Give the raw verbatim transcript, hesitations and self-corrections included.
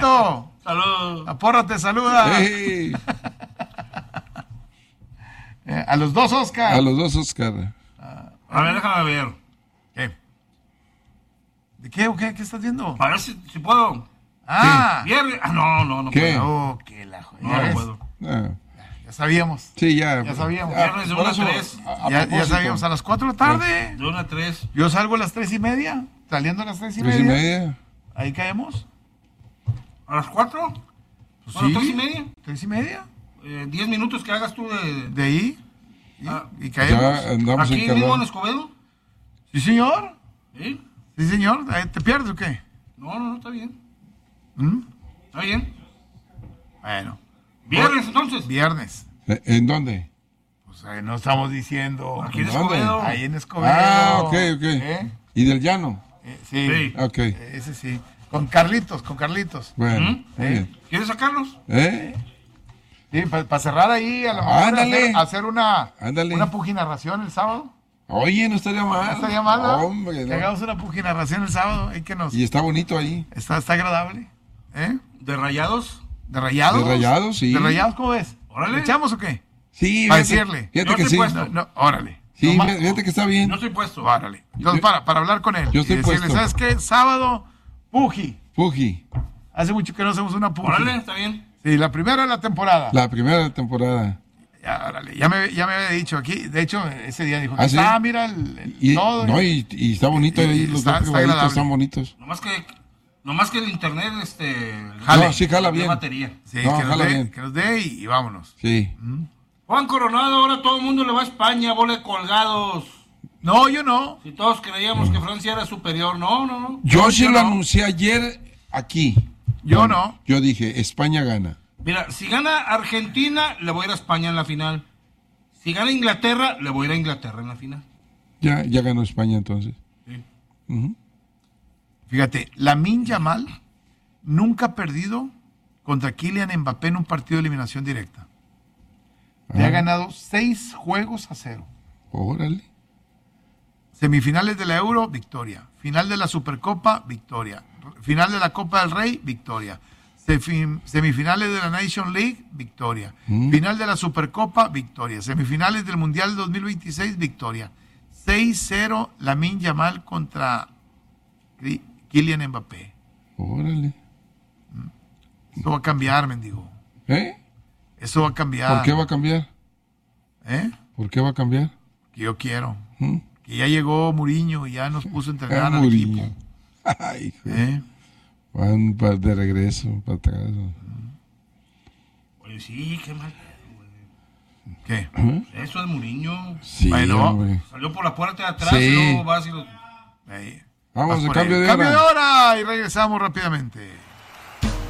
Carlito. Saludos. La porra te saluda. Hey. Eh, a los dos Oscar. A los dos Oscar. A ver, déjame ver. ¿Qué? ¿De qué o qué? ¿Qué estás viendo? A ver si, si puedo. Ah. Viernes. Ah, no, no, no ¿Qué? puedo. Oh, qué la joya. No, ¿Ya no ves? puedo. Ah, Ya sabíamos. sí, ya. Ya sabíamos. Ah, Viernes de por una a eso, tres. a- a Ya, ya propósito. sabíamos. A las cuatro de la tarde. De una a tres. Yo salgo a las tres y media. Saliendo a las tres y Tres y media. media. Ahí caemos. ¿A las cuatro? Pues Bueno, sí. tres y media. Tres y media. Eh, diez minutos que hagas tú de... De ahí. Y, Ah. y caemos. Ya andamos ¿Aquí mismo en encargados. Escobedo? Sí, señor. ¿Sí? Sí, señor. Eh, ¿Te pierdes o qué? No, no, no, está bien. ¿Mm? Está bien. Bueno. Viernes, entonces. Viernes. ¿Eh, ¿En dónde? Pues ahí no estamos diciendo. Aquí en ¿Dónde? Escobedo. Ahí en Escobedo. Ah, ok, ok. ¿Eh? ¿Y del llano? Eh, sí. Sí. Ok. Eh, Ese sí. Con Carlitos, con Carlitos. Bueno, ¿Mm? muy ¿Eh? bien. ¿Quieres sacarlos? ¿Eh? Sí, para cerrar ahí, a lo mejor Ándale. hacer, hacer una, Ándale. una puginarración el sábado. Oye, no estaría mal. No estaría mal, ¿no? Hombre, Que no. hagamos una puginarración el sábado. Ahí que nos... Y está bonito ahí. Está, está agradable. ¿Eh? ¿De Rayados? ¿De rayados? De Rayados, sí. ¿De rayados cómo ves? Órale. ¿Le echamos o qué? Sí, Para fíjate, decirle. fíjate Yo que estoy sí. puesto. No, no, órale. Sí, Nomás- fíjate que está bien. No estoy puesto. Órale. Entonces, para, para hablar con él. Yo y estoy decirle, puesto. ¿sabes qué? Sábado, puji. Fuji, Hace mucho que no hacemos una puji. Órale, está bien. Sí, la primera de la temporada. la primera temporada. Ya, órale, ya me, ya me había dicho aquí. De hecho, ese día dijo, ¿Ah, sí? ah, mira el, el- Y, todo. no, y, y está bonito y- ahí, y los está- dos está clavaditos agradable. están bonitos. Nomás que, nomás que el internet, este... Jale. No, sí, jala de bien. batería. Sí, No, que, nos jala dé, bien. que nos dé y, y vámonos. Sí. Juan Coronado, ahora todo el mundo le va a España, bola de colgados. No, yo no. Si todos creíamos que Francia era superior, no, no, no. Yo No, sí yo lo no. anuncié ayer aquí. Yo Bueno, no. Yo dije, España gana. Mira, si gana Argentina, le voy a ir a España en la final. Si gana Inglaterra, le voy a ir a Inglaterra en la final. Ya, ya ganó España entonces. Sí. Ujú. Fíjate, Lamine Yamal nunca ha perdido contra Kylian Mbappé en un partido de eliminación directa. Le Ah, ha ganado seis juegos a cero. Órale. Semifinales de la Euro, victoria. Final de la Supercopa, victoria. Final de la Copa del Rey, victoria. Sefi- Semifinales de la Nation League, victoria. Mm. Final de la Supercopa, victoria. Semifinales del Mundial dos mil veintiséis, victoria. seis cero Lamine Yamal contra Cri- Kylian Mbappé. Órale. Eso va a cambiar, mendigo. ¿Eh? Eso va a cambiar. ¿Por qué va a cambiar? ¿Eh? ¿Por qué va a cambiar? Que yo quiero. ¿Mm? Que ya llegó Mourinho y ya nos puso a entrenar Ah, al Mourinho. equipo. Ay, hijo. ¿Eh? Van pa- de regreso, para atrás. Oye, sí, qué mal. ¿Qué? Eso de Mourinho. Sí, Bueno. hombre. Salió por la puerta de atrás Sí. y luego vas y lo... Ahí. Vamos, Vas de por cambio él. de Cambio hora. de hora y regresamos rápidamente.